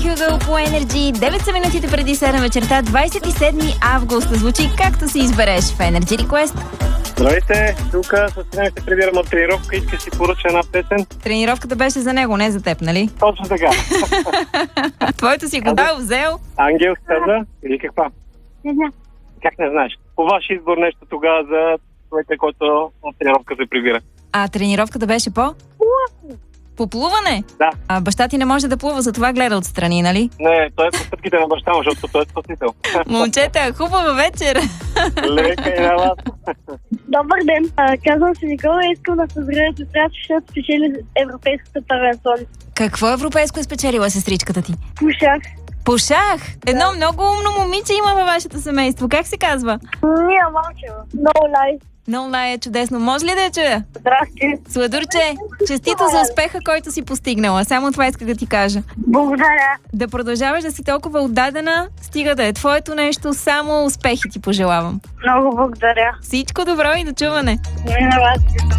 Хюгъл по Energy. 9 са минутите преди 7 вечерта, 27 август. Звучи както си избереш в Energy Request. Здравейте, тук с Трени се прибирам от тренировка и иска си поръча една песен. Тренировката беше за него, не за теб, нали? Точно така. Твоето си го дал, взел. Ангел каза или каква? Не знам. Как не знаеш? По ваш избор нещо тогава за човека, който от тренировка се прибира. А тренировката беше по? По плуване? Да. А баща ти не може да плува, затова гледа отстрани, нали? Не, той е по стъпките на баща му, защото той е спасител. Момчета, хубава вечер! Лека и на вас. Добър ден. Казвам се Никола и искам да поздравя сестра, че ще спечели европейската първенство. Какво европейско е спечелила сестричката ти? Пушах. По шах! Едно много умно момиче има във вашето семейство. Как се казва? Мия Малчева. Много лай. Нолай е чудесно. Може ли да я чуя? Здрасти. Сладурче, честито за успеха, който си постигнала. Само това исках да ти кажа. Благодаря. Да продължаваш да си толкова отдадена, стига да е твоето нещо, само успехи ти пожелавам. Много благодаря. Всичко добро и до чуване! Не на вас.